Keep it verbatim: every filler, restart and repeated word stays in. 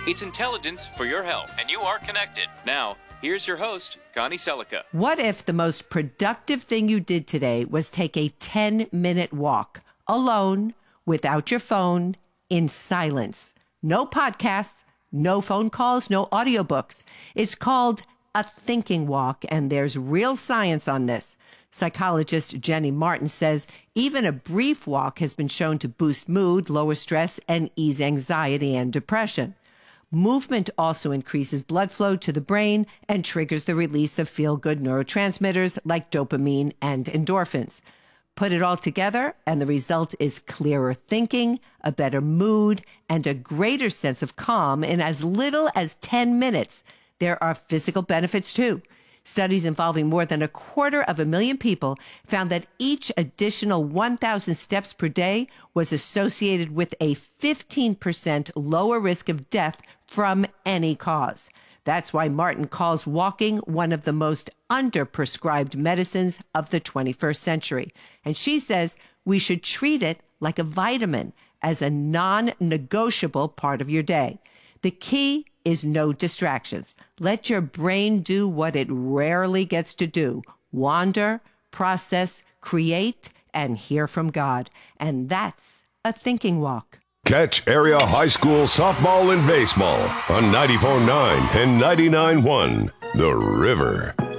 It's intelligence for your health, and you are connected. Now, here's your host, Connie Selica. What if the most productive thing you did today was take a ten-minute walk, alone, without your phone, in silence? No podcasts, no phone calls, no audiobooks. It's called a thinking walk, and there's real science on this. Psychologist Jenny Martin says even a brief walk has been shown to boost mood, lower stress, and ease anxiety and depression. Movement also increases blood flow to the brain and triggers the release of feel-good neurotransmitters like dopamine and endorphins. Put it all together, and the result is clearer thinking, a better mood, and a greater sense of calm in as little as ten minutes. There are physical benefits, too. Studies involving more than a quarter of a million people found that each additional one thousand steps per day was associated with a fifteen percent lower risk of death from any cause. That's why Martin calls walking one of the most under-prescribed medicines of the twenty-first century. And she says we should treat it like a vitamin, as a non-negotiable part of your day. The key is no distractions. Let your brain do what it rarely gets to do: wander, process, create, and hear from God. And that's a thinking walk. Catch area high school softball and baseball on ninety-four point nine and ninety-nine point one The River.